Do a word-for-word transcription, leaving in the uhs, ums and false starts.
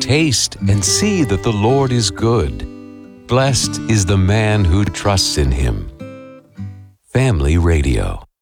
Taste and see that the Lord is good. Blessed is the man who trusts in him. Family Radio.